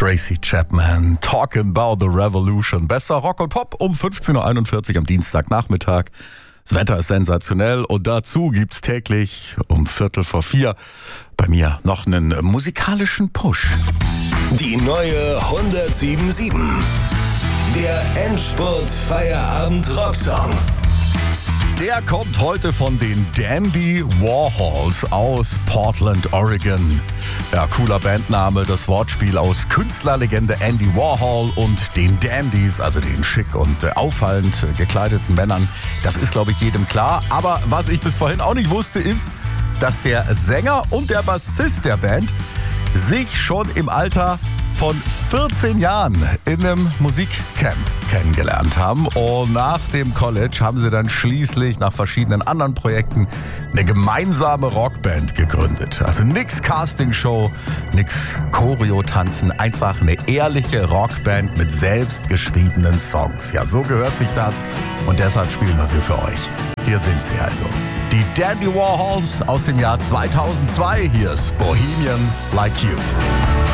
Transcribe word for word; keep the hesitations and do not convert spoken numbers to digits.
Tracy Chapman, Talking About the Revolution. Besser Rock und Pop um fünfzehn Uhr einundvierzig am Dienstagnachmittag. Das Wetter ist sensationell und dazu gibt's täglich um Viertel vor vier bei mir noch einen musikalischen Push. Die neue hundertsieben Komma sieben. Der Endspurt-Feierabend-Rocksong. Der kommt heute von den Dandy Warhols aus Portland, Oregon. Ja, cooler Bandname, das Wortspiel aus Künstlerlegende Andy Warhol und den Dandys, also den schick und äh, auffallend äh, gekleideten Männern. Das ist, glaube ich, jedem klar. Aber was ich bis vorhin auch nicht wusste, ist, dass der Sänger und der Bassist der Band sich schon im Alter von vierzehn Jahren in einem Musikcamp kennengelernt haben. Und nach dem College haben sie dann schließlich nach verschiedenen anderen Projekten eine gemeinsame Rockband gegründet. Also nix Castingshow, nix Choreo-Tanzen, einfach eine ehrliche Rockband mit selbstgeschriebenen Songs. Ja, so gehört sich das und deshalb spielen wir sie für euch. Hier sind sie also. Die Dandy Warhols aus dem Jahr zweitausendzwei. Hier ist Bohemian Like You.